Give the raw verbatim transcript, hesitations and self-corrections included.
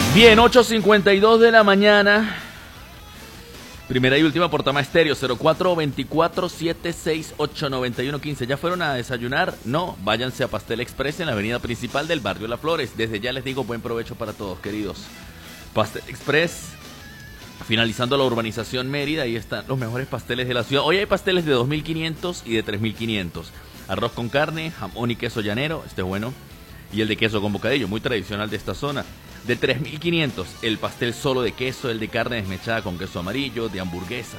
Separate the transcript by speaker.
Speaker 1: Bien, ocho cincuenta y dos de la mañana. Primera y última por Tama Estéreo, cero cuatro veinticuatro setenta y seis ochenta y nueve uno quince. ¿Ya fueron a desayunar? No, váyanse a Pastel Express en la avenida principal del barrio Las Flores. Desde ya les digo buen provecho para todos, queridos. Pastel Express, finalizando la urbanización Mérida, ahí están los mejores pasteles de la ciudad. Hoy hay pasteles de dos mil quinientos y de tres mil quinientos. Arroz con carne, jamón y queso llanero, este es bueno. Y el de queso con bocadillo, muy tradicional de esta zona. De tres mil quinientos, el pastel solo de queso, el de carne desmechada con queso amarillo, de hamburguesa,